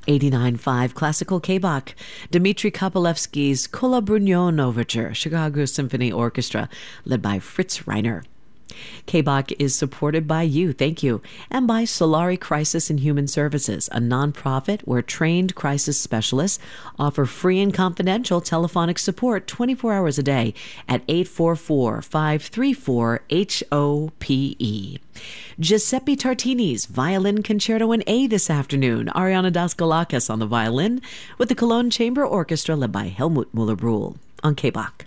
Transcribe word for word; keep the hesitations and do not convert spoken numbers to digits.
eighty-nine point five Classical K-Bach, Dmitri Kopalevsky's Kola Brugnon Overture, Chicago Symphony Orchestra, led by Fritz Reiner. K-Bach is supported by you, thank you, and by Solari Crisis and Human Services, a nonprofit where trained crisis specialists offer free and confidential telephonic support twenty-four hours a day at eight four four, five three four, H O P E. Giuseppe Tartini's Violin Concerto in A this afternoon, Ariana Daskalakis on the violin, with the Cologne Chamber Orchestra led by Helmut Müller-Brühl on K-Bach.